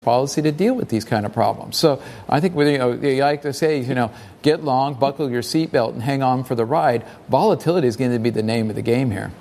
policy to deal with these kind of problems. So I think you like to say, get long, buckle your seatbelt, and hang on for the ride. Volatility is going to be the name of the game here.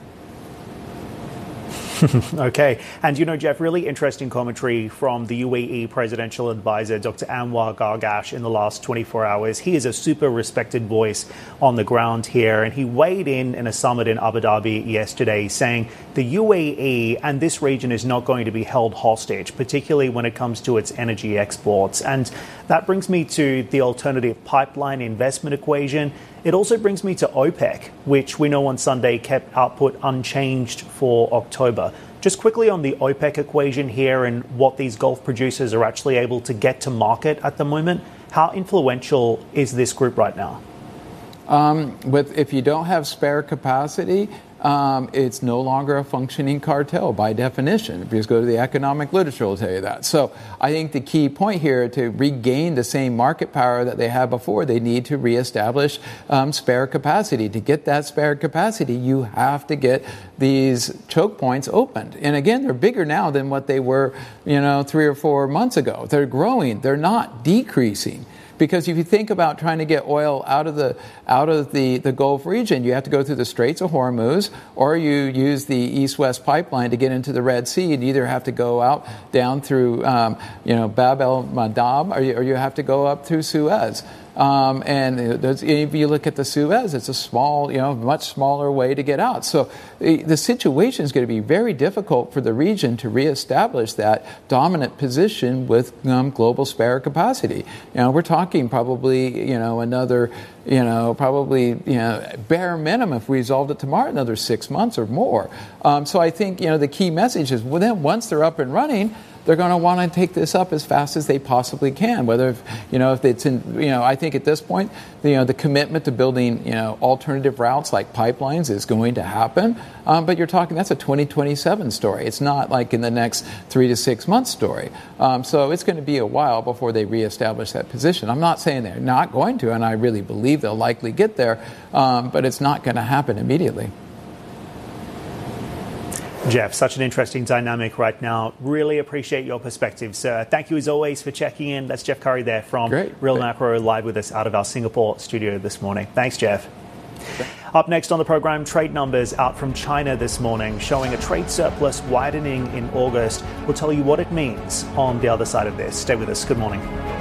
Okay. And, Jeff, really interesting commentary from the UAE presidential advisor, Dr. Anwar Gargash, in the last 24 hours. He is a super respected voice on the ground here. And he weighed in a summit in Abu Dhabi yesterday saying the UAE and this region is not going to be held hostage, particularly when it comes to its energy exports. And that brings me to the alternative pipeline investment equation. It also brings me to OPEC, which we know on Sunday kept output unchanged for October. Just quickly on the OPEC equation here and what these Gulf producers are actually able to get to market at the moment, how influential is this group right now? If you don't have spare capacity, it's no longer a functioning cartel by definition. If you just go to the economic literature, it'll tell you that. So I think the key point here, to regain the same market power that they had before, they need to reestablish spare capacity. To get that spare capacity, you have to get these choke points opened. And again, they're bigger now than what they were, 3 or 4 months ago. They're growing. They're not decreasing. Because if you think about trying to get oil out of the Gulf region, you have to go through the Straits of Hormuz, or you use the East-West pipeline to get into the Red Sea. You either have to go out down through Bab el-Mandab, or you have to go up through Suez. And if you look at the Suez, it's a small, much smaller way to get out. So the situation is going to be very difficult for the region to reestablish that dominant position with global spare capacity. We're talking probably, another, bare minimum, if we resolved it tomorrow, another 6 months or more. So I think, the key message is, then once they're up and running, they're going to want to take this up as fast as they possibly can. Whether, if it's in, I think at this point, the commitment to building, alternative routes like pipelines is going to happen. But you're talking, that's a 2027 story. It's not like in the next 3 to 6 months story. So it's going to be a while before they reestablish that position. I'm not saying they're not going to, and I really believe they'll likely get there, but it's not going to happen immediately. Jeff, such an interesting dynamic right now. Really appreciate your perspective, sir. Thank you as always for checking in. That's Jeff Currie there from Real Macro, live with us out of our Singapore studio this morning. Thanks, Jeff. Up next on the program, trade numbers out from China this morning showing a trade surplus widening in August. We'll tell you what it means on the other side of this. Stay with us. Good morning.